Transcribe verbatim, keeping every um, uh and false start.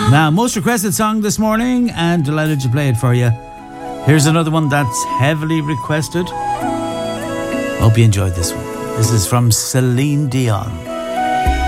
Now, most requested song this morning, and delighted to play it for you. Here's another one that's heavily requested. Hope you enjoyed this one. This is from Celine Dion.